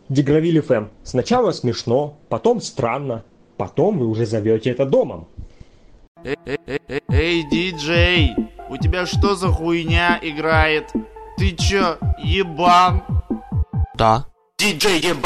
Дегравиль ФМ. Сначала смешно, потом странно, потом вы уже зовете это домом. Эй, диджей, у тебя что за хуйня играет? Ты чё, ебан? Да. Диджей ебан!